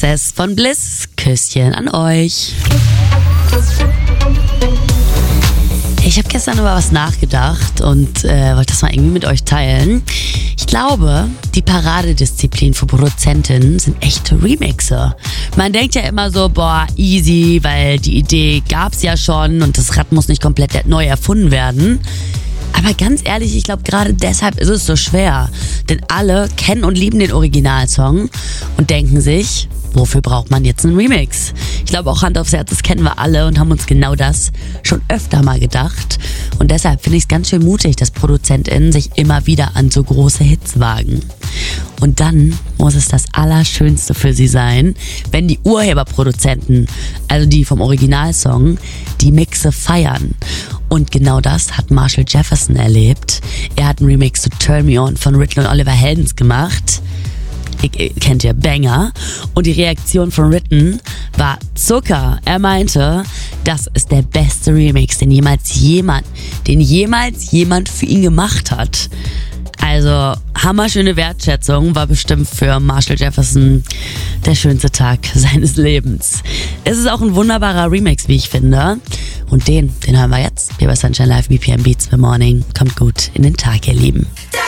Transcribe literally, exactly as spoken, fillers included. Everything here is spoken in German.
Access von Bliss. Küsschen an euch. Ich habe gestern über was nachgedacht und äh, wollte das mal irgendwie mit euch teilen. Ich glaube, die Paradedisziplin für Produzentinnen sind echte Remixer. Man denkt ja immer so, boah, easy, weil die Idee gab's ja schon und das Rad muss nicht komplett neu erfunden werden. Aber ganz ehrlich, ich glaube, gerade deshalb ist es so schwer. Denn alle kennen und lieben den Originalsong und denken sich, wofür braucht man jetzt einen Remix? Ich glaube auch Hand aufs Herz, das kennen wir alle und haben uns genau das schon öfter mal gedacht. Und deshalb finde ich es ganz schön mutig, dass ProduzentInnen sich immer wieder an so große Hits wagen. Und dann muss es das Allerschönste für sie sein, wenn die Urheberproduzenten, also die vom Originalsong, die Mixe feiern. Und genau das hat Marshall Jefferson erlebt. Er hat einen Remix zu Turn Me On von Riton und Oliver Heldens gemacht. Ihr kennt ihr, Banger. Und die Reaktion von Riton war Zucker. Er meinte, das ist der beste Remix, den jemals jemand, den jemals jemand für ihn gemacht hat. Also hammerschöne Wertschätzung, war bestimmt für Marshall Jefferson der schönste Tag seines Lebens. Es ist auch ein wunderbarer Remix, wie ich finde. Und den, den hören wir jetzt hier bei Sunshine Live, B P M Beats the Morning. Kommt gut in den Tag, ihr Lieben.